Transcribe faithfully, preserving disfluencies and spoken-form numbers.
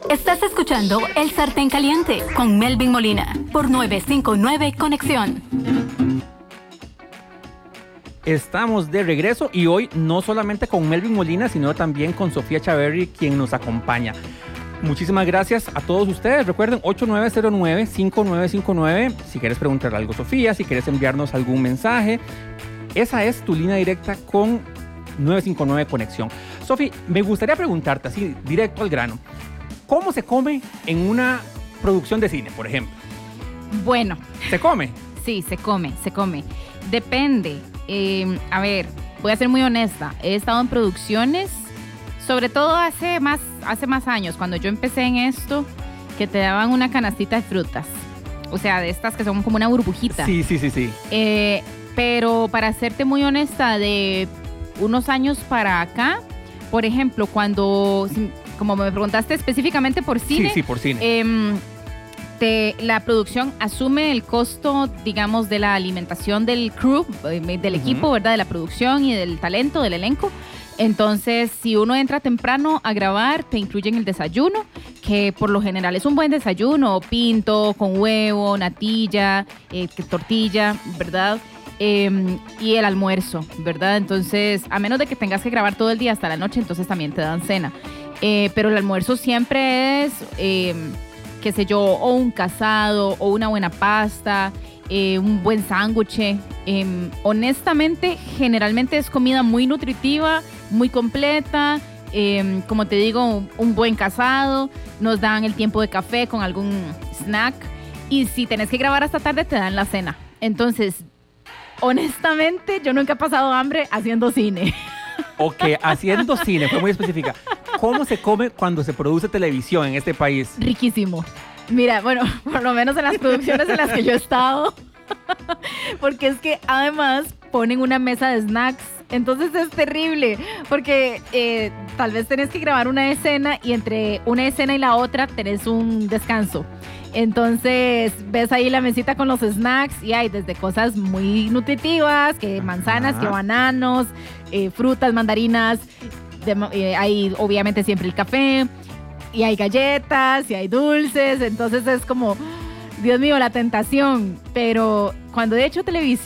Estás escuchando El Sartén Caliente con Melvin Molina por novecientos cincuenta y nueve Conexión. Estamos de regreso y hoy no solamente con Melvin Molina, sino también con Sofía Chaverri, quien nos acompaña. Muchísimas gracias a todos ustedes. Recuerden, ocho nueve cero nueve, cinco nueve cinco nueve. Si quieres preguntarle algo, Sofía, si quieres enviarnos algún mensaje, esa es tu línea directa con nueve cinco nueve Conexión. Sofía, me gustaría preguntarte así, directo al grano. ¿Cómo se come en una producción de cine, por ejemplo? Bueno. ¿Se come? Sí, se come, se come. Depende. Eh, a ver, voy a ser muy honesta. He estado en producciones, sobre todo hace más, hace más años, cuando yo empecé en esto, que te daban una canastita de frutas. O sea, de estas que son como una burbujita. Sí, sí, sí, sí. Eh, pero para serte muy honesta, de unos años para acá, por ejemplo, cuando, como me preguntaste específicamente por cine. Sí, sí, por cine. Eh, te, la producción asume el costo, digamos, de la alimentación del crew, del equipo, uh-huh. ¿verdad? De la producción y del talento, del elenco. Entonces, si uno entra temprano a grabar, te incluyen el desayuno, que por lo general es un buen desayuno, pinto, con huevo, natilla, eh, tortilla, ¿verdad? Eh, y el almuerzo, ¿verdad? Entonces, a menos de que tengas que grabar todo el día hasta la noche, entonces también te dan cena. Eh, pero el almuerzo siempre es, eh, qué sé yo, o un casado, o una buena pasta, eh, un buen sándwich. Eh, honestamente, generalmente es comida muy nutritiva, muy completa. Eh, como te digo, un, un buen casado. Nos dan el tiempo de café con algún snack. Y si tenés que grabar hasta tarde, te dan la cena. Entonces, honestamente, yo nunca he pasado hambre haciendo cine. Ok, haciendo cine, fue muy específica. ¿Cómo se come cuando se produce televisión en este país? Riquísimo. Mira, bueno, por lo menos en las producciones en las que yo he estado. Porque es que además ponen una mesa de snacks. Entonces es terrible. Porque eh, tal vez tenés que grabar una escena y entre una escena y la otra tenés un descanso. Entonces ves ahí la mesita con los snacks y hay desde cosas muy nutritivas, que manzanas, Ajá. que bananos, eh, frutas, mandarinas, de, eh, hay obviamente siempre el café, y hay galletas, y hay dulces, entonces es como, Dios mío, la tentación. Pero cuando he hecho televisión,